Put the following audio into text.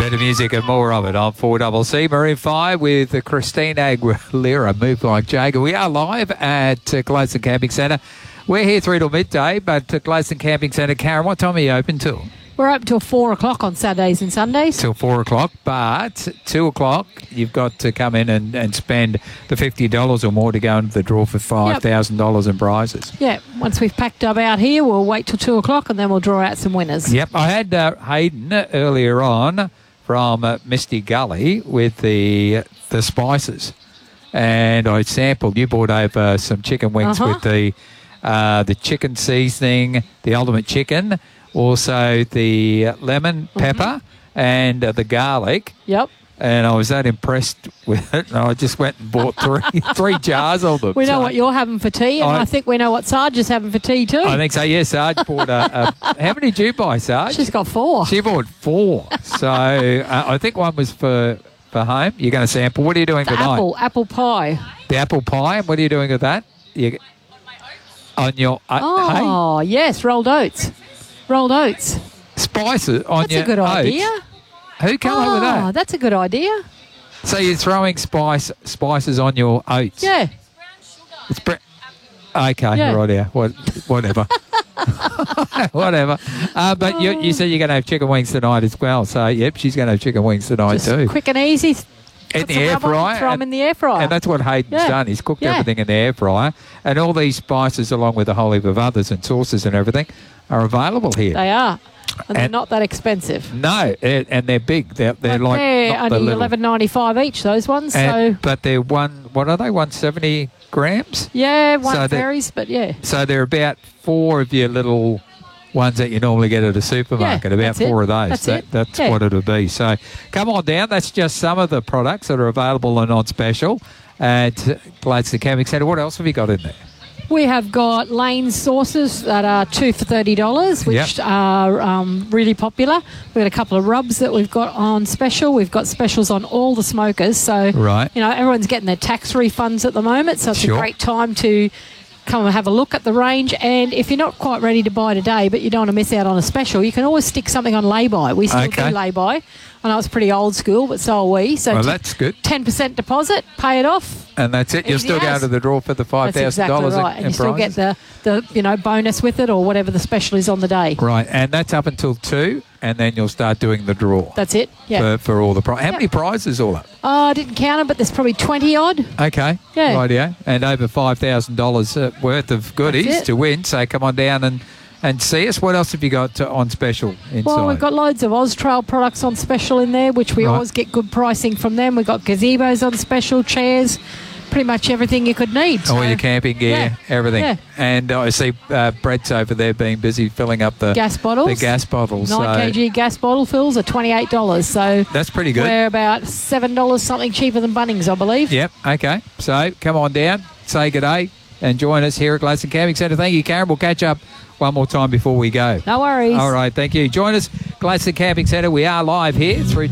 Better music and more of it on 4CC. Maroon 5 with Christina Aguilera, Move Like Jagger. We are live at Gladstone Camping Centre. We're here 3 till midday, but Gladstone Camping Centre, Karen, what time are you open till? We're open till 4 o'clock on Saturdays and Sundays. Till 4 o'clock, but 2 o'clock, you've got to come in and spend the $50 or more to go into the draw for $5,000 in prizes. Yeah, once we've packed up out here, we'll wait till 2 o'clock and then we'll draw out some winners. Yep, I had Hayden earlier on from Misty Gully with the spices, and I sampled. You brought over some chicken wings with the chicken seasoning, the ultimate chicken, also the lemon pepper and the garlic. Yep. And I was that impressed with it, and I just went and bought three jars of them. We know what you're having for tea, and I think we know what Sarge is having for tea too. I think so, yeah. Sarge bought how many did you buy, Sarge? She's got 4. She bought 4. So I think one was for home. You're going to sample. What are you doing tonight? Apple pie. The apple pie, and what are you doing with that? On your hay? Yes, rolled oats. Rolled oats. Spices on That's your a good oats. idea. Who came up with that? That's a good idea. So you're throwing spices on your oats? Yeah. It's okay, yeah. Right here. Whatever. Whatever. But you said you're going to have chicken wings tonight as well. So, yep, she's going to have chicken wings tonight Just too. Quick and easy. In the air fryer. Throw them in the air fryer. And that's what Hayden's done. He's cooked everything in the air fryer. And all these spices, along with a whole heap of others and sauces and everything, are available here. They are. And they're not that expensive. No, and they're big. They're like they're only $11.95 each. Those ones. But they're what are they? 170 grams. Yeah, one varies, but yeah. So they're about 4 of your little ones that you normally get at a supermarket. About 4 of those. That's what it'll be. So come on down. That's just some of the products that are available and on special at Gladstone Camping Centre. What else have you got in there? We have got Lane's sauces that are 2 for $30, which are really popular. We've got a couple of rubs that we've got on special. We've got specials on all the smokers. So, everyone's getting their tax refunds at the moment, so it's a great time to come and have a look at the range. And if you're not quite ready to buy today, but you don't want to miss out on a special, you can always stick something on lay-by. We still do lay-by. I know it's pretty old school, but so are we. So that's good. 10% deposit, pay it off. And that's it. You'll still go to the draw for the $5,000. That's exactly right. And you still get the bonus with it or whatever the special is on the day. Right. And that's up until 2, and then you'll start doing the draw. That's it. Yeah. For all the prizes. How many prizes all up? I didn't count them, but there's probably 20 odd. Okay. Yeah. Rightio. And over $5,000 worth of goodies to win. So come on down and see us. What else have you got on special inside? Well, we've got loads of Austrail products on special in there, which we always get good pricing from them. We've got gazebos on special, chairs, pretty much everything you could need. All your camping gear, everything. Yeah. And I see Brett's over there being busy filling up the gas bottles. The gas bottles. 9 kg gas bottle fills are $28. So that's pretty good. We're about $7 something cheaper than Bunnings, I believe. Yep. Okay. So come on down, say good day, and join us here at Gladstone Camping Centre. Thank you, Karen. We'll catch up one more time before we go. No worries. All right, thank you. Join us, Gladstone Camping Centre. We are live here through